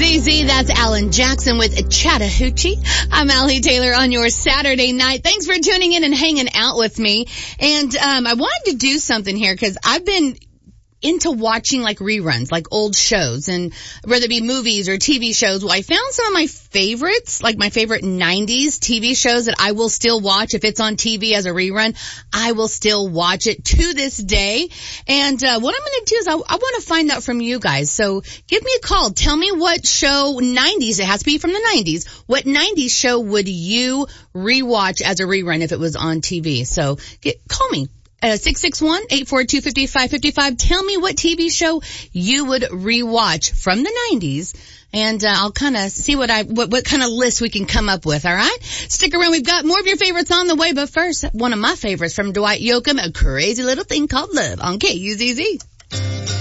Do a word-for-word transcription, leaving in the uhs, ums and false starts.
Z Z, that's Alan Jackson with Chattahoochee. I'm Allie Taylor on your Saturday night. Thanks for tuning in and hanging out with me. And um I wanted to do something here because I've been into watching like reruns, like old shows, and whether it be movies or T V shows. Well, I found some of my favorites, like my favorite nineties T V shows that I will still watch. If it's on T V as a rerun, I will still watch it to this day. And uh what I'm going to do is I, I want to find out from you guys. So give me a call. Tell me what show, nineties, it has to be from the nineties, what nineties show would you rewatch as a rerun if it was on T V? So get, call me. Uh, six six one, eight four two, five five five five. Tell me what T V show you would rewatch from the nineties, and uh, I'll kind of see what I what, what kind of list we can come up with, all right? Stick around. We've got more of your favorites on the way, but first, one of my favorites from Dwight Yoakam, A Crazy Little Thing Called Love on K U Z Z.